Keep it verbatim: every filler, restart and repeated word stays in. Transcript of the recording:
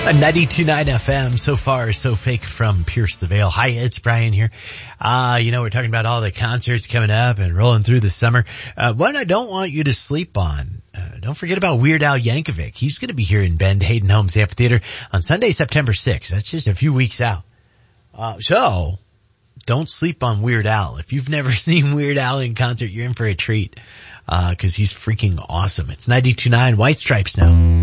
ninety-two point nine F M, So Far, So Fake from Pierce the Veil. Hi, it's Brian here. Uh, you know, we're talking about all the concerts coming up and rolling through the summer. Uh, one I don't want you to sleep on. Uh, don't forget about Weird Al Yankovic. He's going to be here in Bend, Hayden Homes Amphitheater on Sunday, September sixth. That's just a few weeks out. Uh, so don't sleep on Weird Al. If you've never seen Weird Al in concert, you're in for a treat. Uh, cause he's freaking awesome. It's ninety-two point nine White Stripes now.